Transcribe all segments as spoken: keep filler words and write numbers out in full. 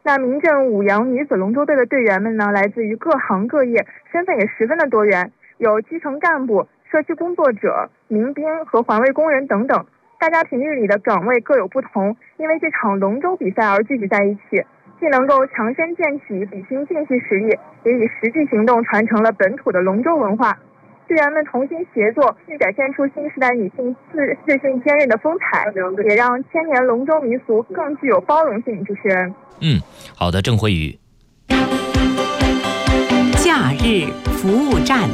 那民政五羊女子龙舟队的队员们呢，来自于各行各业，身份也十分的多元，有基层干部、社区工作者、民兵和环卫工人等等。大家平日里的岗位各有不同，因为这场龙舟比赛而聚集在一起，既能够强身健体、比拼竞技实力，也以实际行动传承了本土的龙舟文化。队员们同心协作，并展现出新时代女性自自信坚韧的风采，也让千年龙舟民俗更具有包容性。主持人， 嗯，好的，郑慧宇。 假日服务站。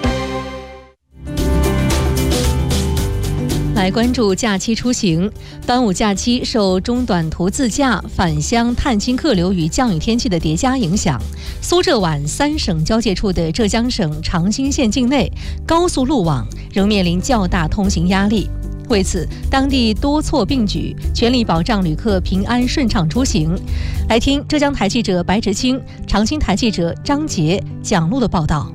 来关注假期出行。端午假期受中短途自驾、返乡探亲客流与降雨天气的叠加影响，苏浙皖三省交界处的浙江省长兴县境内高速路网仍面临较大通行压力。为此，当地多措并举，全力保障旅客平安顺畅出行。来听浙江台记者白直清、长兴台记者张杰讲录的报道。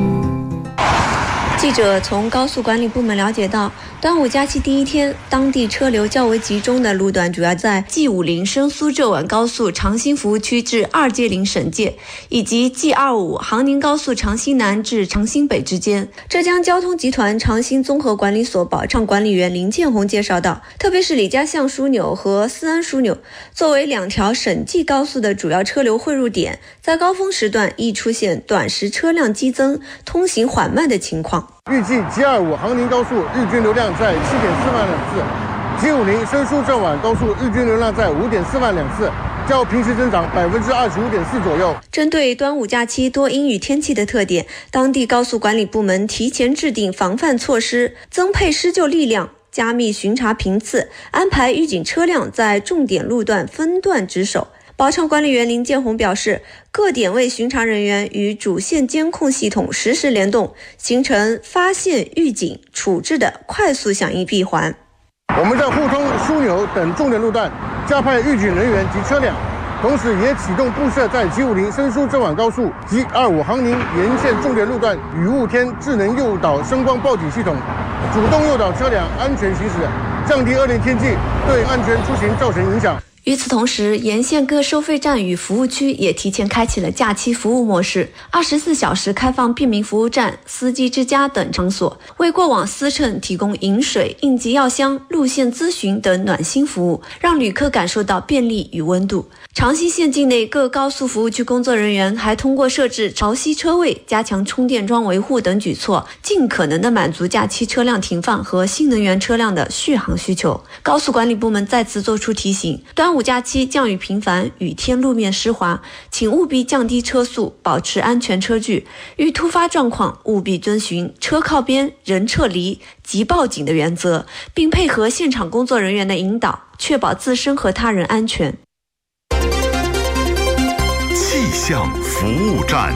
记者从高速管理部门了解到，端午假期第一天，当地车流较为集中的路段主要在 G 五零 深苏浙皖高速长兴服务区至二街岭省界，以及 G 二五 杭宁高速长兴南至长兴北之间。浙江交通集团长兴综合管理所保障管理员林建红介绍到，特别是李家巷枢纽和思安枢纽作为两条省际高速的主要车流汇入点，在高峰时段易出现短时车辆激增、通行缓慢的情况。 预计 G 二五 杭宁高速日均流量在 七点四万辆次 ，G 五零 深苏浙皖高速日均流量在 五点四万辆次，较平时增长 百分之二十五点四 左右。 针对端午假期多阴雨天气的特点，当地高速管理部门提前制定防范措施，增配施救力量，加密巡查频次，安排预警车辆在重点路段分段值守。保障管理员林建红表示，各点位巡查人员与主线监控系统实时联动，形成发现、预警、处置的快速响应闭环。 我们在互通枢纽等重点路段加派预警人员及车辆，同时也启动布设在 G 五零 深苏浙皖高速 G 二五 杭宁沿线重点路段雨雾天智能诱导声光报警系统，主动诱导车辆安全行驶，降低恶劣天气对安全出行造成影响。 与此同时，沿线各收费站与服务区也提前开启了假期服务模式，二十四小时开放便民服务站、司机之家等场所，为过往司乘提供饮水、应急药箱、路线咨询等暖心服务，让旅客感受到便利与温度。长兴县境内各高速服务区工作人员还通过设置潮汐车位、加强充电桩维护等举措，尽可能的满足假期车辆停放和新能源车辆的续航需求。高速管理部门再次作出提醒，端午假期降雨频繁，雨天路面湿滑，请务必降低车速，保持安全车距。遇突发状况，务必遵循车靠边、人撤离、即报警的原则，并配合现场工作人员的引导，确保自身和他人安全。 气象服务站。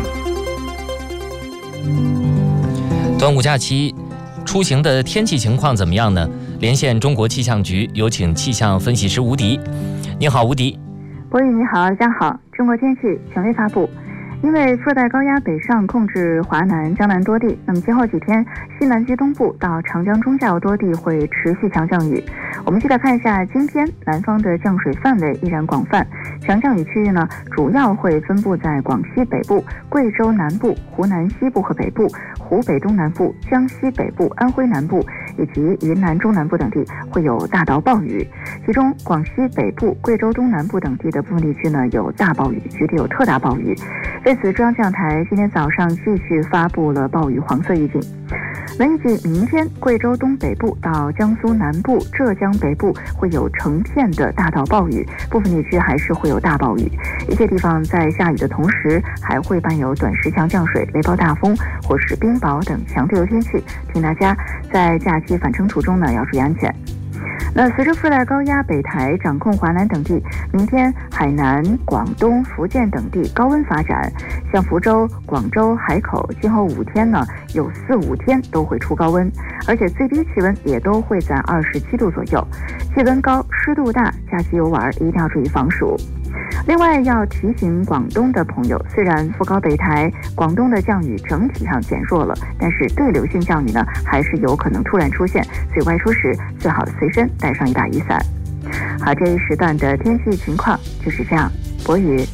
端午假期出行的天气情况怎么样呢？连线中国气象局，有请气象分析师吴迪。你好，吴迪。 博宇你好，大家好。中国天气权威发布，因为热带高压北上控制华南、江南多地，那么今后几天西南及东部到长江中下游多地会持续强降雨。我们记得看一下今天南方的降水范围依然广泛，强降雨区域呢主要会分布在广西北部、贵州南部、湖南西部和北部、湖北东南部、江西北部、安徽南部以及云南中南部等地会有大到暴雨，其中广西北部、贵州东南部等地的部分地区呢有大暴雨，局地有特大暴雨。为此，中央气象台今天早上继续发布了暴雨黄色预警。那预计明天贵州东北部到江苏南部、浙江北部会有成片的大到暴雨，部分地区还是会有大暴雨。一些地方在下雨的同时还会伴有短时强降水、雷暴大风或是冰雹等强对流天气，请大家在假期返程途中呢要注意安全。那随着副带高压北台掌控华南等地，明天海南、广东、福建等地高温发展，像福州、广州、海口今后五天呢有四五天都会出高温，而且最低气温也都会在二十七度左右，气温高、湿度大，假期游玩一定要注意防暑。另外要提醒广东的朋友，虽然副高北台广东的降雨整体上减弱了，但是对流性降雨呢还是有可能突然出现，所以外出时最好随身带上一把雨伞。好，这一时段的天气情况就是这样。博宇。